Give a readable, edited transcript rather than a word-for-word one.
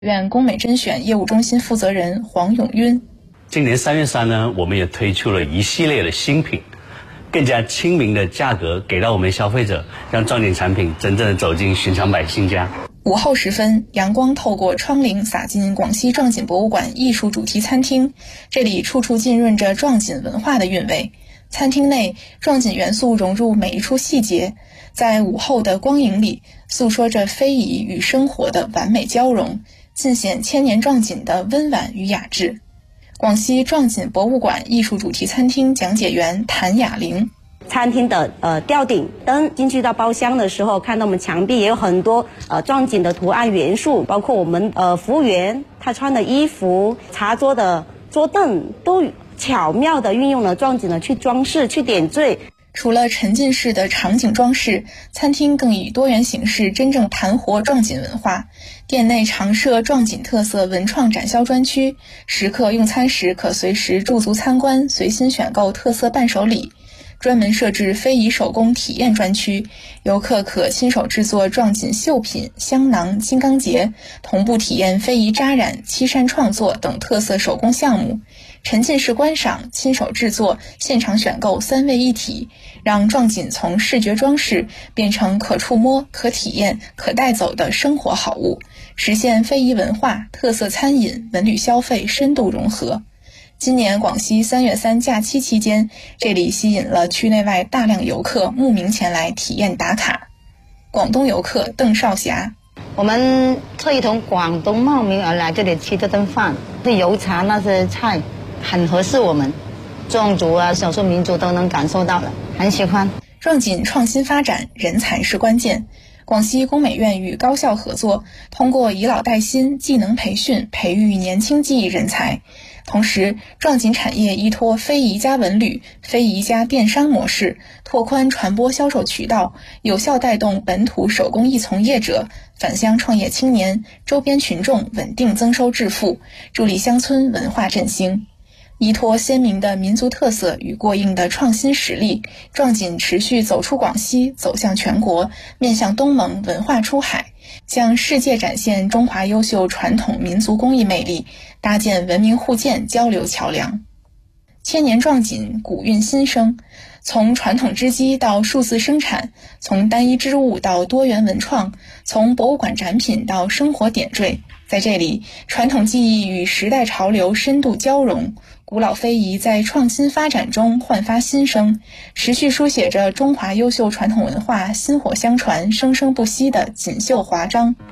院工美甄选业务中心负责人黄永晕。 今年3月3呢，我们也推出了一系列的新品，更加亲民的价格给到我们消费者，让壮锦产品真正的走进寻常百姓家。 午后时分，阳光透过窗棂洒进广西壮锦博物馆艺术主题餐厅，这里处处浸润着壮锦文化的韵味。餐厅内，壮锦元素融入每一处细节，在午后的光影里，诉说着非遗与生活的完美交融，尽显千年壮锦的温婉与雅致。广西壮锦博物馆艺术主题餐厅讲解员谭雅玲。 餐厅的吊顶灯进去到包厢的时候，看到我们墙壁也有很多壮锦的图案元素，包括我们服务员他穿的衣服、茶桌的桌凳都巧妙地运用了壮锦的去装饰、去点缀。 除了沉浸式的场景装饰，餐厅更以多元形式真正盘活壮锦文化。店内常设壮锦特色文创展销专区，食客用餐时可随时驻足参观，随心选购特色伴手礼。专门设置非遗手工体验专区，游客可亲手制作壮锦绣品、香囊、金刚结，同步体验非遗扎染、漆山创作等特色手工项目。沉浸式观赏、亲手制作、现场选购3位一体，让壮锦从视觉装饰变成可触摸、可体验、可带走的生活好物，实现非遗文化、特色餐饮、文旅消费深度融合。今年广西3月3假期期间，这里吸引了区内外大量游客慕名前来体验打卡。广东游客邓少霞： 我们特意从广东慕名而来这里吃这顿饭，这油茶那些菜很合适我们壮族啊、少数民族都能感受到的，很喜欢。 壮锦创新发展，人才是关键。广西工美院与高校合作，通过以老带新技能培训，培育年轻技艺人才。同时，壮锦产业依托非遗加文旅、非遗加电商模式，拓宽传播销售渠道，有效带动本土手工艺从业者、返乡创业青年、周边群众稳定增收致富，助力乡村文化振兴。依托鲜明的民族特色与过硬的创新实力，壮锦持续走出广西，走向全国，面向东盟文化出海，向世界展现中华优秀传统民族工艺魅力，搭建文明互鉴交流桥梁。千年壮锦，古韵新生。从传统织机到数字生产，从单一织物到多元文创，从博物馆展品到生活点缀，在这里，传统技艺与时代潮流深度交融，古老非遗在创新发展中焕发新生，持续书写着中华优秀传统文化薪火相传、生生不息的锦绣华章。